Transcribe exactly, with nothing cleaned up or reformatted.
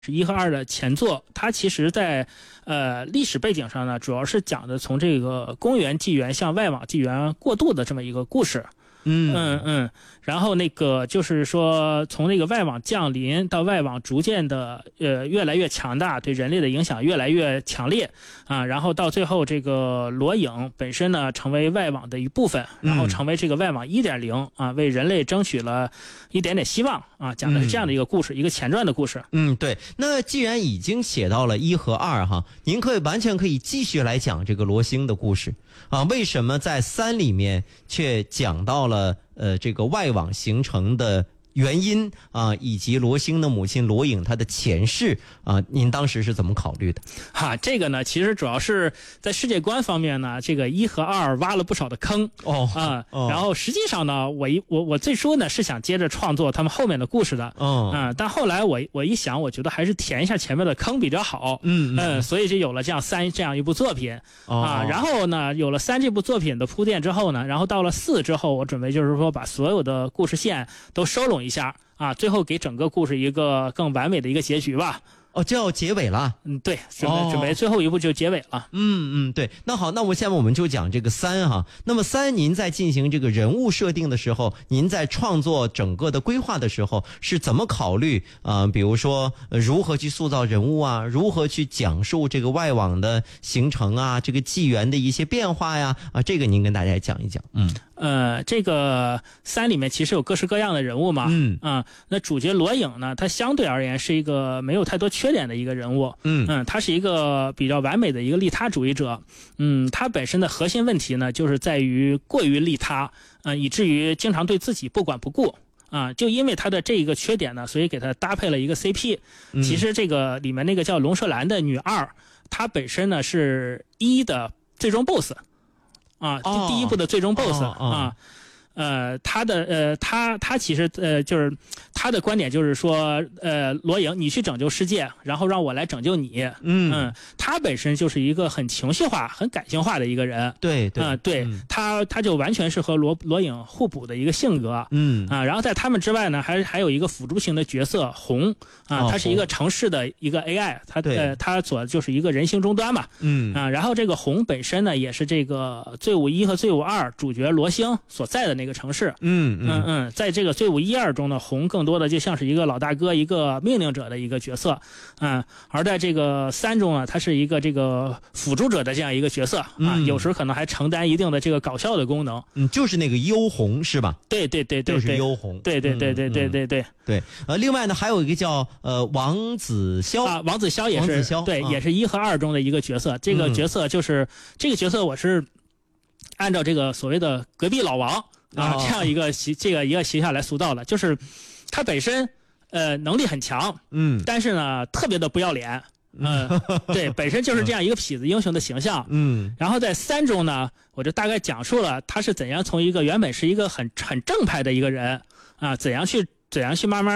是一和二的前作，它其实在呃历史背景上呢，主要是讲的从这个公元纪元向外网纪元过渡的这么一个故事。 嗯嗯嗯，然后那个就是说，从那个外网降临到外网逐渐的呃越来越强大，对人类的影响越来越强烈啊，然后到最后这个罗影本身呢成为外网的一部分，然后成为这个外网 一点零 啊，为人类争取了一点点希望啊，讲的是这样的一个故事，嗯、一个前传的故事。 嗯，对。那既然已经写到了一和二哈，您可以完全可以继续来讲这个罗星的故事啊，为什么在三里面却讲到了？了呃，这个外网形成的原因啊，以及罗星的母亲罗影她的前世啊，您当时是怎么考虑的？ 哈，这个呢，其实主要是在世界观方面呢，这个一和二挖了不少的坑哦啊、 哦， 然后实际上呢，我一我我最初呢是想接着创作他们后面的故事的， 嗯啊，但后来我我一想，我觉得还是填一下前面的坑比较好， 嗯 嗯, 嗯，所以就有了这样三这样一部作品、 哦、 啊，然后呢，有了三这部作品的铺垫之后呢，然后到了四之后，我准备就是说把所有的故事线都收拢一下。啊，最后给整个故事一个更完美的一个结局吧。 哦，就要结尾了。 嗯，对，准备、 哦、 准备最后一步就结尾了。 嗯嗯，对。那好，那我下面我们就讲这个三哈。那么三，您在进行这个人物设定的时候，您在创作整个的规划的时候是怎么考虑啊、呃？比如说、呃、如何去塑造人物啊，如何去讲述这个外网的形成啊，这个纪元的一些变化呀啊，这个您跟大家讲一讲。嗯。 呃，这个三里面其实有各式各样的人物嘛， 嗯啊，那主角罗影呢，他相对而言是一个没有太多缺点的一个人物， 嗯嗯，他是一个比较完美的一个利他主义者，嗯，他本身的核心问题呢，就是在于过于利他，啊、呃，以至于经常对自己不管不顾。啊，就因为他的这一个缺点呢，所以给他搭配了一个 C P。 嗯、 其实这个里面那个叫龙麝兰的女二，她本身呢是一的最终 B O S S。啊， 哦、 第一部的最终 B O S S、 哦哦、 啊，呃，他的呃，他他其实呃，就是他的观点就是说，呃，罗影，你去拯救世界，然后让我来拯救你。 嗯嗯，他本身就是一个很情绪化、很感性化的一个人。 对对啊、呃，对、 嗯、 他，他就完全是和罗罗影互补的一个性格。 嗯啊，然后在他们之外呢，还还有一个辅助型的角色红啊，他、哦、是一个城市的一个 A I， 他呃，他所就是一个人形终端嘛。 嗯啊，然后这个红本身呢，也是这个罪伍一和罪伍二主角罗星所在的那个城市。 嗯嗯嗯，在这个罪伍一二中呢，红更多的就像是一个老大哥、一个命令者的一个角色，嗯，而在这个三中呢，他是一个这个辅助者的这样一个角色啊， 嗯、 有时可能还承担一定的这个搞笑的功能。 嗯，就是那个幽红是吧？ 对对对对， 就是幽红。 对对对对对对对、嗯、 对。呃，另外呢，还有一个叫呃王子潇啊，王子潇也是对、 啊， 也是一和二中的一个角色。这个角色就是、嗯、这个角色，我是按照这个所谓的隔壁老王。啊，这样一个形，这个一个形象来塑造的，就是他本身呃能力很强， 嗯， 但是呢特别的不要脸，嗯、呃，对，本身就是这样一个痞子英雄的形象， 嗯， 然后在三中呢，我就大概讲述了他是怎样从一个原本是一个很很正派的一个人啊，怎样去怎样去慢慢。